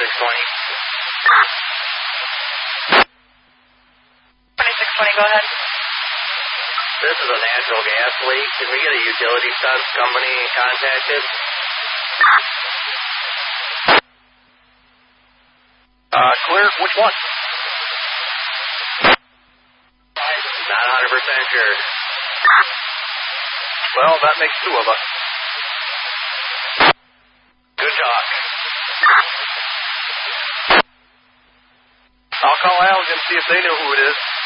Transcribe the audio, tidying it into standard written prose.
2620, go ahead. This is a natural gas leak. Can we get a utility subs company contacted? Clear. Which one? Not 100% sure. Well, that makes two of us. Good talk. I'll call Allergan and see if they know who it is.